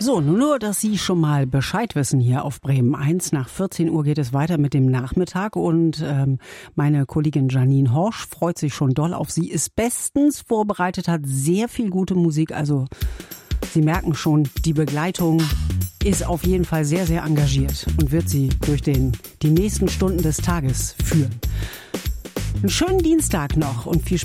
So, nur, dass Sie schon mal Bescheid wissen hier auf Bremen 1. Nach 14 Uhr geht es weiter mit dem Nachmittag und meine Kollegin Janine Horsch freut sich schon doll auf Sie, ist bestens vorbereitet, hat sehr viel gute Musik, also Sie merken schon, die Begleitung ist auf jeden Fall sehr, sehr engagiert und wird Sie durch die nächsten Stunden des Tages führen. Einen schönen Dienstag noch und viel Spaß.